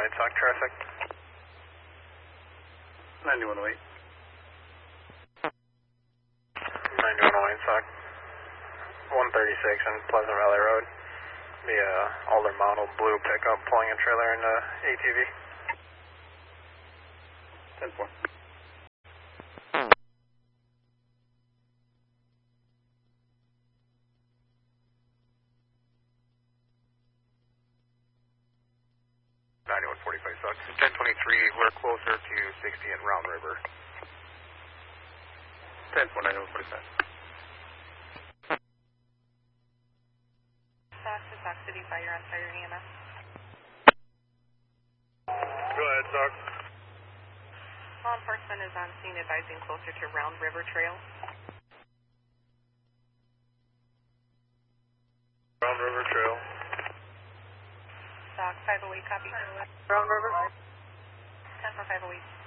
talk traffic. 9108. 9108 talk. 136 on Pleasant Valley Road. The older model blue pickup pulling a trailer into ATV. 10-4. Sucks. 1023, we're closer to 60 at Round River. 10-4, 9145. Sock City Fire on fire EMS. Go ahead, Sock. Law enforcement is on scene advising closer to Round River Trail. Round River Trail. Sock 508, copy. Round River. 10-4, 508.